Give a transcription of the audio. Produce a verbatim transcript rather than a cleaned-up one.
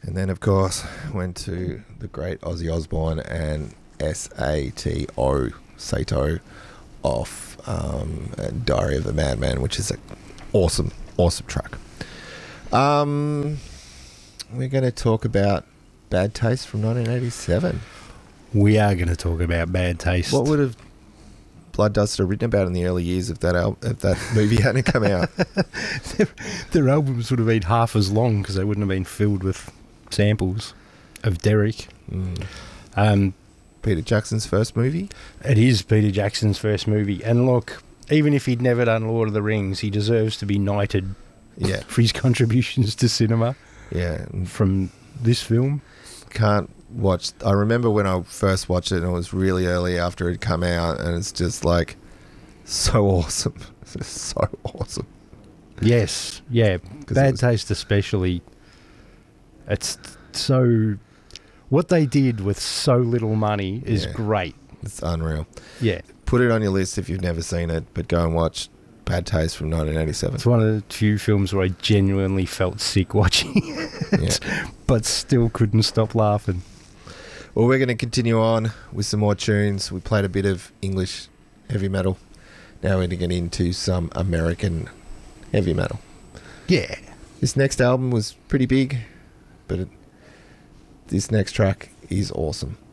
And then, of course, went to the great Ozzy Osbourne and S A T O, Sato, off um, Diary of a Madman, which is an awesome, awesome track. Um, we're going to talk about Bad Taste from nineteen eighty-seven. We are going to talk about Bad Taste. What would have Blood Dust have written about in the early years if that al- if that movie hadn't come out? their, their albums would have been half as long because they wouldn't have been filled with samples of Derek. Mm. Um, Peter Jackson's first movie? it is Peter Jackson's first movie. And look, even if he'd never done Lord of the Rings, he deserves to be knighted Yeah. for his contributions to cinema Yeah. and from this film. Can't watch. I remember when I first watched it and it was really early after it had come out, and it's just like so awesome. It's just so awesome. Yes, yeah. 'Cause Bad it was- Taste especially. It's so... What they did with so little money is Yeah. great. It's unreal. Yeah. Put it on your list if you've never seen it, but go and watch Bad Taste from nineteen eighty-seven. It's one of the few films where I genuinely felt sick watching it, Yeah. but still couldn't stop laughing. Well, we're going to continue on with some more tunes. We played a bit of English heavy metal. Now we're going to get into some American heavy metal. Yeah. This next album was pretty big, but it, this next track is awesome.